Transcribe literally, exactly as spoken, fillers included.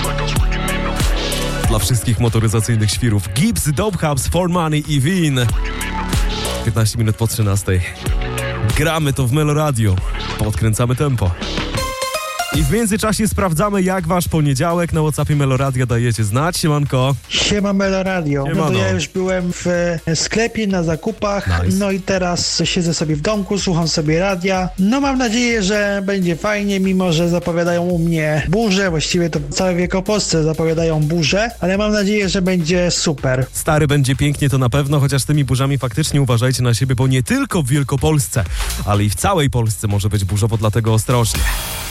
Dla wszystkich motoryzacyjnych świrów Gibbs, Dope Hubs, For Money i Win. piętnaście minut po trzynastej. Gramy to w Melo Radio. Podkręcamy tempo. I w międzyczasie sprawdzamy, jak wasz poniedziałek. Na WhatsAppie Meloradia dajecie znać. Siemanko. Siema Meloradio. No to ja już byłem w sklepie na zakupach, nice. No i teraz siedzę sobie w domku, słucham sobie radia. No mam nadzieję, że będzie fajnie, mimo że zapowiadają u mnie burze, właściwie to całe Wielkopolsce zapowiadają burze, ale mam nadzieję, że będzie super. Stary, będzie pięknie to na pewno, chociaż tymi burzami faktycznie uważajcie na siebie, bo nie tylko w Wielkopolsce, ale i w całej Polsce może być burzowo, dlatego ostrożnie.